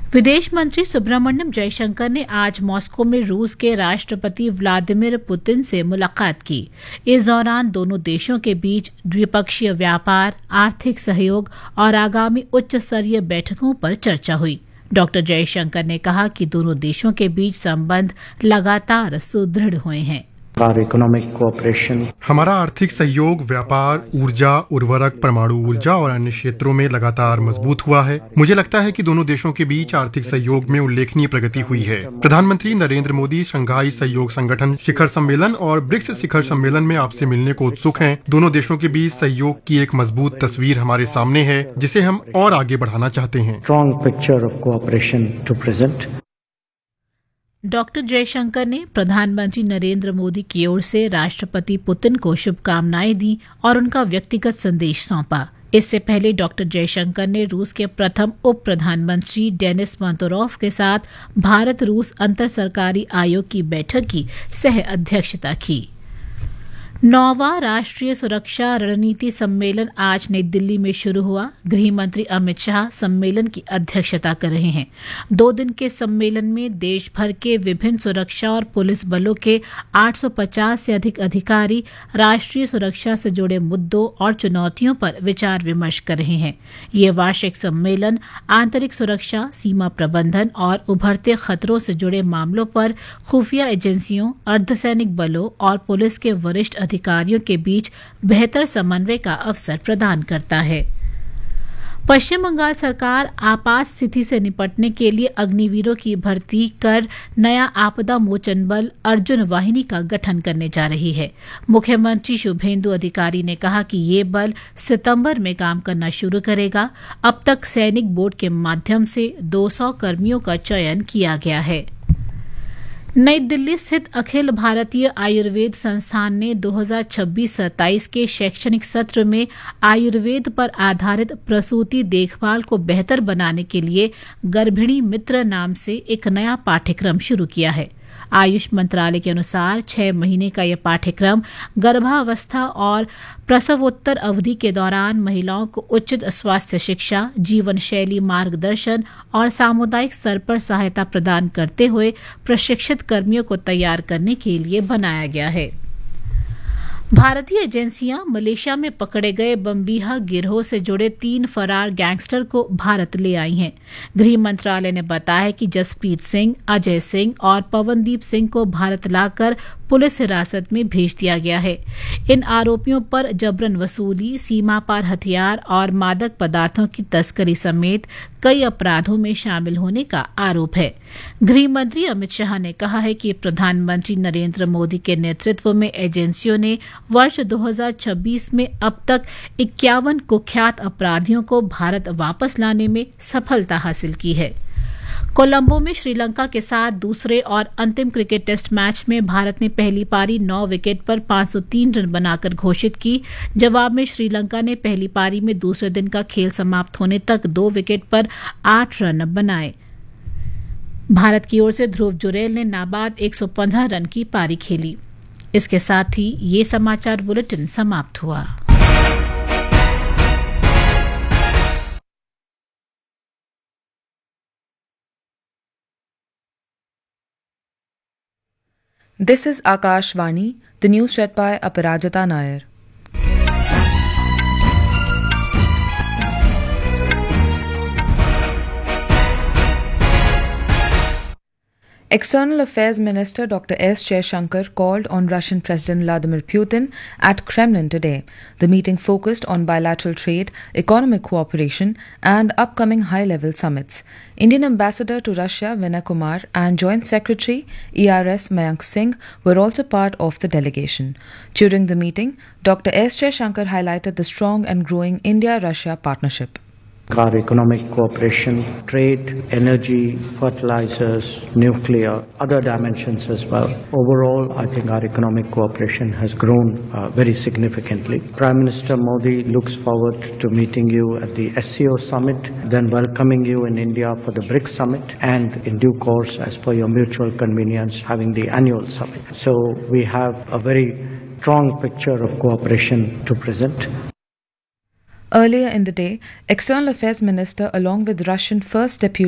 विदेश मंत्री सुब्रमण्यम जयशंकर ने आज मॉस्को में रूस के राष्ट्रपति व्लादिमीर पुतिन से मुलाकात की। इस दौरान दोनों देशों के बीच द्विपक्षीय व्यापार, आर्थिक सहयोग और आगामी उच्च स्तरीय बैठकों पर चर्चा हुई। डॉक्टर जयशंकर ने कहा कि दोनों देशों के बीच संबंध लगातार सुदृढ़ हुए हैं। हमारा आर्थिक सहयोग, व्यापार, ऊर्जा, उर्वरक, परमाणु ऊर्जा और अन्य क्षेत्रों में लगातार मजबूत हुआ है। मुझे लगता है कि दोनों देशों के बीच आर्थिक सहयोग में उल्लेखनीय प्रगति हुई है। प्रधानमंत्री नरेंद्र मोदी शंघाई सहयोग संगठन शिखर सम्मेलन और ब्रिक्स शिखर सम्मेलन में आपसे मिलने को उत्सुक हैं। दोनों देशों के बीच सहयोग की एक मजबूत तस्वीर हमारे सामने है, जिसे हम और आगे बढ़ाना चाहते हैं। डॉक्टर जयशंकर ने प्रधानमंत्री नरेंद्र मोदी की ओर से राष्ट्रपति पुतिन को शुभकामनाएं दी और उनका व्यक्तिगत संदेश सौंपा। इससे पहले डॉक्टर जयशंकर ने रूस के प्रथम उप प्रधानमंत्री डेनिस मंतोरोव के साथ भारत रूस अंतर सरकारी आयोग की बैठक की सह अध्यक्षता की। 9वां राष्ट्रीय सुरक्षा रणनीति सम्मेलन आज नई दिल्ली में शुरू हुआ। गृह मंत्री अमित शाह सम्मेलन की अध्यक्षता कर रहे हैं। 2 दिन के सम्मेलन में देश भर के विभिन्न सुरक्षा और पुलिस बलों के 850 से अधिक अधिकारी राष्ट्रीय सुरक्षा से जुड़े मुद्दों और चुनौतियों पर विचार विमर्श कर रहे हैं। ये वार्षिक सम्मेलन आंतरिक सुरक्षा, सीमा प्रबंधन और उभरते खतरों से जुड़े मामलों पर खुफिया एजेंसियों, अर्धसैनिक बलों और पुलिस के वरिष्ठ अधिकारियों के बीच बेहतर समन्वय का अवसर प्रदान करता है। पश्चिम बंगाल सरकार आपात स्थिति से निपटने के लिए अग्निवीरों की भर्ती कर नया आपदा मोचन बल अर्जुन वाहिनी का गठन करने जा रही है। मुख्यमंत्री शुभेंदु अधिकारी ने कहा कि ये बल सितंबर में काम करना शुरू करेगा। अब तक सैनिक बोर्ड के माध्यम से 200 कर्मियों का चयन किया गया है। नई दिल्ली स्थित अखिल भारतीय आयुर्वेद संस्थान ने 2026-27 के शैक्षणिक सत्र में आयुर्वेद पर आधारित प्रसूति देखभाल को बेहतर बनाने के लिए गर्भिणी मित्र नाम से एक नया पाठ्यक्रम शुरू किया है। आयुष मंत्रालय के अनुसार 6 महीने का यह पाठ्यक्रम गर्भावस्था और प्रसवोत्तर अवधि के दौरान महिलाओं को उचित स्वास्थ्य शिक्षा, जीवन शैली मार्गदर्शन और सामुदायिक स्तर पर सहायता प्रदान करते हुए प्रशिक्षित कर्मियों को तैयार करने के लिए बनाया गया है। भारतीय एजेंसियां मलेशिया में पकड़े गए बम्बीहा गिरोह से जुड़े 3 फरार गैंगस्टर को भारत ले आई हैं। गृह मंत्रालय ने बताया कि जसप्रीत सिंह, अजय सिंह और पवनदीप सिंह को भारत लाकर पुलिस हिरासत में भेज दिया गया है। इन आरोपियों पर जबरन वसूली, सीमा पार हथियार और मादक पदार्थों की तस्करी समेत कई अपराधों में शामिल होने का आरोप है। गृह मंत्री अमित शाह ने कहा है कि प्रधानमंत्री नरेंद्र मोदी के नेतृत्व में एजेंसियों ने वर्ष 2026 में अब तक 51 कुख्यात अपराधियों को भारत वापस लाने में सफलता हासिल की है। कोलंबो में श्रीलंका के साथ दूसरे और अंतिम क्रिकेट टेस्ट मैच में भारत ने पहली पारी 9 विकेट पर 503 रन बनाकर घोषित की। जवाब में श्रीलंका ने पहली पारी में दूसरे दिन का खेल समाप्त होने तक 2 विकेट पर 8 रन बनाए। भारत की ओर से ध्रुव जुरेल ने नाबाद 115 रन की पारी खेली। इसके साथ ही ये समाचार बुलेटिन समाप्त हुआ। This is Akashvani, the news read by Aparajita Nair. External Affairs Minister Dr. S. Jaishankar called on Russian President Vladimir Putin at Kremlin today. The meeting focused on bilateral trade, economic cooperation, and upcoming high-level summits. Indian Ambassador to Russia Vinay Kumar and Joint Secretary ERS Mayank Singh were also part of the delegation. During the meeting, Dr. S. Jaishankar highlighted the strong and growing India-Russia partnership. Our economic cooperation, trade, energy, fertilizers, nuclear, other dimensions as well. Overall, I think our economic cooperation has grown very significantly. Prime Minister Modi looks forward to meeting you at the SCO summit, then welcoming you in India for the BRICS summit, and in due course, as per your mutual convenience, having the annual summit. So we have a very strong picture of cooperation to present. Earlier in the day, External Affairs Minister along with Russian First Deputy